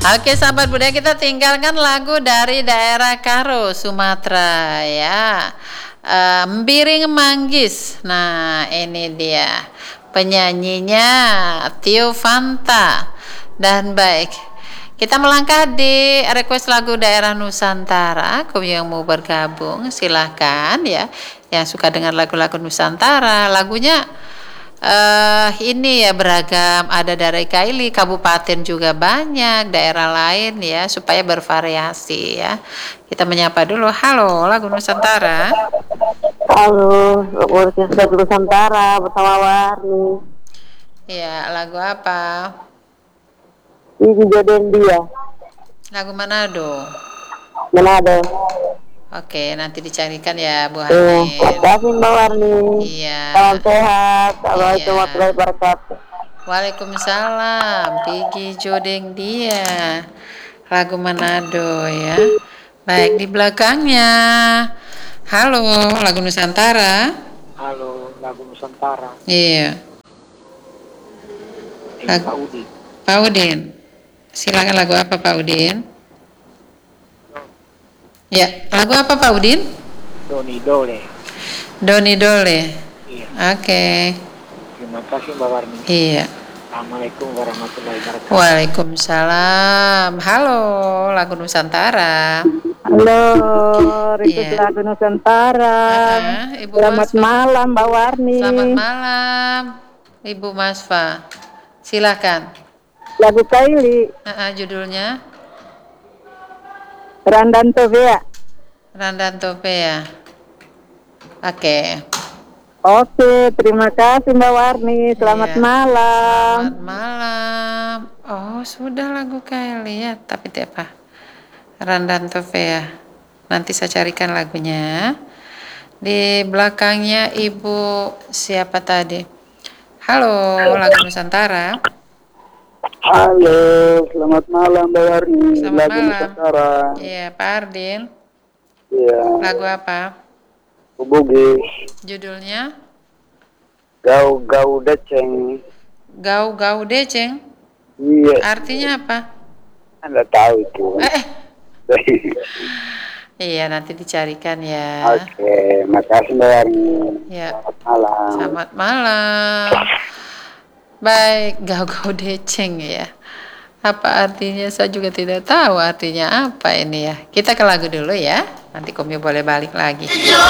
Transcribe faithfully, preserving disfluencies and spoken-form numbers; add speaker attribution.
Speaker 1: Oke sahabat budaya, kita tinggalkan lagu dari daerah Karo, Sumatera ya. Eh, Mbiring Manggis. Nah ini dia penyanyinya Tio Fanta. Dan baik, kita melangkah di request lagu daerah Nusantara. Kau yang mau bergabung silahkan ya. Yang suka dengar lagu-lagu Nusantara, lagunya Uh, ini ya beragam, ada dari Kaili, kabupaten juga banyak, daerah lain ya, supaya bervariasi ya. Kita menyapa dulu, halo lagu Nusantara.
Speaker 2: Halo, Orkestra Nusantara bersama Warni.
Speaker 1: Ya, lagu apa?
Speaker 2: Ini jodoh dia.
Speaker 1: Lagu Manado.
Speaker 2: Manado.
Speaker 1: Oke, nanti dicarikan ya Bu
Speaker 2: Eh,
Speaker 1: Hanin.
Speaker 2: terima kasih Mbak Warni.
Speaker 1: Iya.
Speaker 2: Salam sehat. Assalamualaikum
Speaker 1: Iya.
Speaker 2: warahmatullahi wabarakatuh.
Speaker 1: Waalaikumsalam. Pigi Jodeng dia. Lagu Manado ya. Baik, di belakangnya. Halo, lagu Nusantara.
Speaker 3: Halo, lagu Nusantara.
Speaker 1: Iya.
Speaker 3: Lagu Pak Udin.
Speaker 1: Pak Udin. Silakan, lagu apa Pak Udin? Ya, lagu apa Pak Udin?
Speaker 3: Doni Dole.
Speaker 1: Doni Dole.
Speaker 3: Iya.
Speaker 1: Oke. Okay.
Speaker 3: Terima kasih Mbak Warni.
Speaker 1: Iya.
Speaker 3: Assalamualaikum warahmatullahi wabarakatuh.
Speaker 1: Waalaikumsalam. Halo, lagu Nusantara.
Speaker 2: Halo, request yeah. lagu Nusantara. Uh-huh. Ibu Selamat Masfa. Malam Mbak Warni.
Speaker 1: Selamat malam Ibu Masfa. Silakan.
Speaker 2: Lagu Kaili.
Speaker 1: Uh-huh, judulnya
Speaker 2: Randan Topea.
Speaker 1: Randan Topea. Oke. Okay.
Speaker 2: Oke, terima kasih Mbak Warni. Selamat iya. malam.
Speaker 1: Selamat malam. Oh, sudah lagu Kaili ya, tapi apa? Randan Topea. Nanti saya carikan lagunya. Di belakangnya Ibu siapa tadi? Halo, lagu Nusantara.
Speaker 4: Halo, selamat malam Mbak Warni.
Speaker 1: Selamat
Speaker 4: lagu
Speaker 1: malam.
Speaker 4: Nusantara.
Speaker 1: Iya, Pak Ardin.
Speaker 4: Iya.
Speaker 1: Lagu apa?
Speaker 4: Bugis.
Speaker 1: Judulnya?
Speaker 4: Gau Gau Deceng.
Speaker 1: Gau Gau Deceng?
Speaker 4: Iya.
Speaker 1: Artinya apa?
Speaker 4: Anda tahu itu.
Speaker 1: Eh. Iya, nanti dicarikan ya.
Speaker 4: Oke, makasih Mbak Warni.
Speaker 1: Ya.
Speaker 4: Selamat malam.
Speaker 1: Selamat malam. Baik, Gau Gau Deceng ya. Apa artinya? Saya juga tidak tahu artinya apa ini ya. Kita ke lagu dulu ya. Nanti Komi boleh balik lagi.